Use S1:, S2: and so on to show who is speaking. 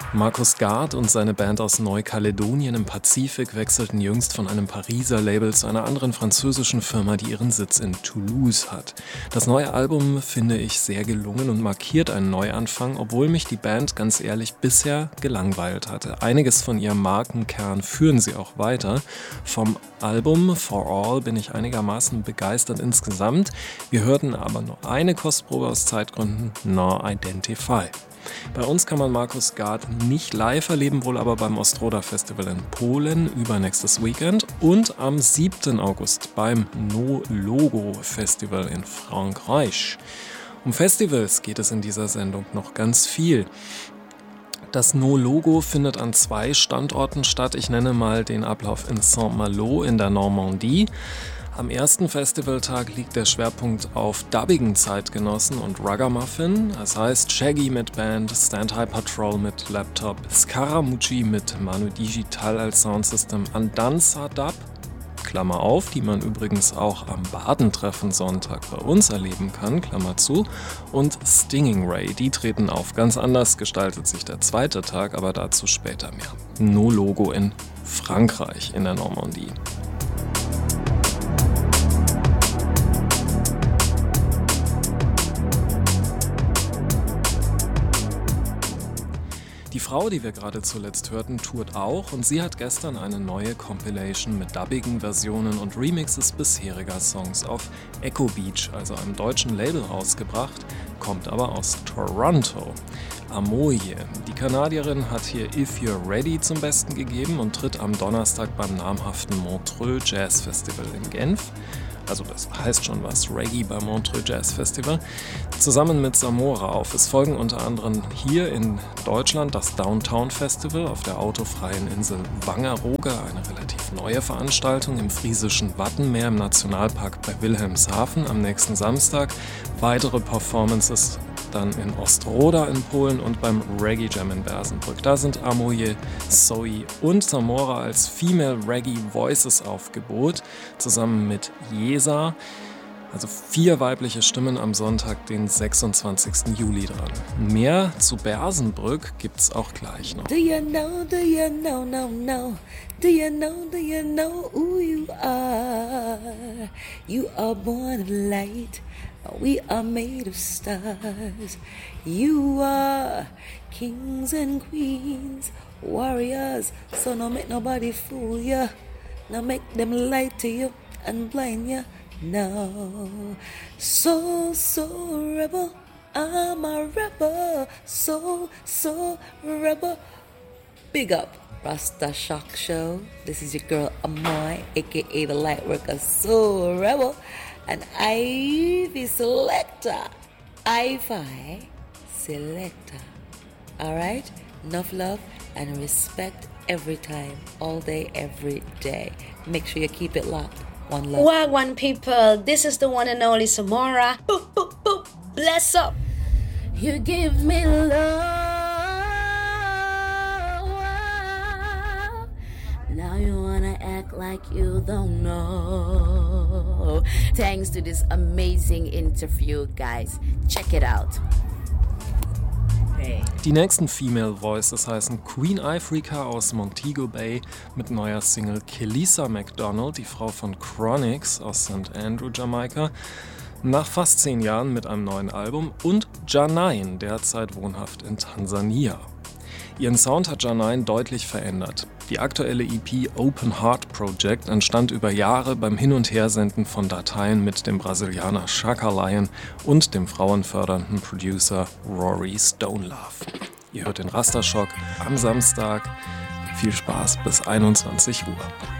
S1: Markus Gard und seine Band aus Neukaledonien im Pazifik wechselten jüngst von einem Pariser Label zu einer anderen französischen Firma, die ihren Sitz in Toulouse hat. Das neue Album finde ich sehr gelungen und markiert einen Neuanfang, obwohl mich die Band ganz ehrlich bisher gelangweilt hatte. Einiges von ihrem Markenkern führen sie auch weiter. Vom Album For All bin ich einigermaßen begeistert insgesamt. Wir hörten aber nur eine Kostprobe aus Zeitgründen, No Identify. Bei uns kann man Markus Gard nicht live erleben, wohl aber beim Ostroda Festival in Polen übernächstes Weekend und am 7. August beim No Logo Festival in Frankreich. Um Festivals geht es in dieser Sendung noch ganz viel. Das No Logo findet an 2 Standorten statt. Ich nenne mal den Ablauf in Saint-Malo in der Normandie. Am ersten Festivaltag liegt der Schwerpunkt auf dubbigen Zeitgenossen und Ragamuffin, das heißt Shaggy mit Band, Stand High Patrol mit Laptop, Scaramucci mit Manu Digital als Soundsystem, Andanza Dub, Klammer auf, die man übrigens auch am Badentreffen Sonntag bei uns erleben kann, Klammer zu, und Stinging Ray, die treten auf. Ganz anders gestaltet sich der zweite Tag, aber dazu später mehr. No Logo in Frankreich in der Normandie. Die Frau, die wir gerade zuletzt hörten, tourt auch und sie hat gestern eine neue Compilation mit dubbigen Versionen und Remixes bisheriger Songs auf Echo Beach, also einem deutschen Label, rausgebracht, kommt aber aus Toronto. Amoye. Die Kanadierin hat hier If You're Ready zum Besten gegeben und tritt am Donnerstag beim namhaften Montreux Jazz Festival in Genf. Also das heißt schon was, Reggae beim Montreux Jazz Festival, zusammen mit Samora auf. Es folgen unter anderem hier in Deutschland das Downtown Festival auf der autofreien Insel Wangerooge, eine relativ neue Veranstaltung im friesischen Wattenmeer im Nationalpark bei Wilhelmshaven am nächsten Samstag. Weitere Performances dann in Ostroda in Polen und beim Reggae Jam in Bersenbrück. Da sind Amoye, Zoe und Samora als Female Reggae Voices Aufgebot, zusammen mit Jesa. Also 4 weibliche Stimmen am Sonntag, den 26. Juli dran. Mehr zu Bersenbrück gibt's auch gleich noch.
S2: Do you know, do you know, no, no. Do you know who you are? You are born of light. We are made of stars. You are kings and queens, warriors. So no make nobody fool ya. No make them lie to you and blind ya. No. So rebel. I'm a rebel. So rebel. Big up Rasta Shock Show. This is your girl Amoy, aka the Lightworker. So rebel. And Ivy Selector. Ivy Selector. Alright? Enough love and respect every time, all day, every day. Make sure you keep it locked. One love.
S3: Wagwan people, this is the one and only Samora. Boop, boop, boop. Bless up.
S2: You give me love. Now you wanna act like you don't know. Thanks to this amazing interview, guys. Check it out. Hey.
S1: Die nächsten Female Voices heißen Queen Ifrica aus Montego Bay mit neuer Single Kelisa MacDonald, die Frau von Chronix aus St. Andrew, Jamaika, nach fast 10 Jahren mit einem neuen Album, und Janine, derzeit wohnhaft in Tansania. Ihren Sound hat Janine deutlich verändert. Die aktuelle EP Open Heart Project entstand über Jahre beim Hin- und Hersenden von Dateien mit dem Brasilianer Chaka Lion und dem frauenfördernden Producer Rory Stonelove. Ihr hört den Rasterschock am Samstag. Viel Spaß bis 21 Uhr.